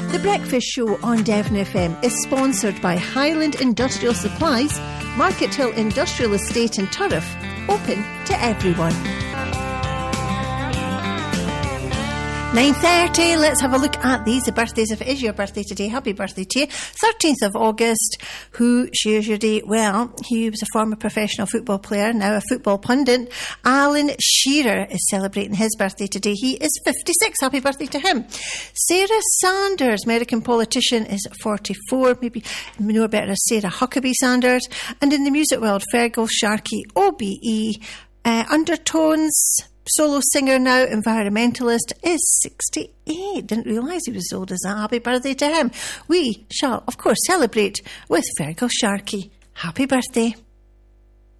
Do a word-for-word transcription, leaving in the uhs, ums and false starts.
The Breakfast Show on Devon F M is sponsored by Highland Industrial Supplies, Market Hill Industrial Estate in Turriff, open to everyone. nine thirty, let's have a look at these. The birthdays, if it is your birthday today, happy birthday to you. thirteenth of August, who shares your day? Well, he was a former professional football player, now a football pundit. Alan Shearer is celebrating his birthday today. He is fifty-six. Happy birthday to him. Sarah Sanders, American politician, is forty-four. Maybe you know her better as Sarah Huckabee Sanders. And in the music world, Fergal Sharkey, O B E, uh, Undertones, solo singer now, environmentalist, is sixty-eight. Didn't realise he was as old as that. Happy birthday to him. We shall, of course, celebrate with Fergal Sharkey. Happy birthday.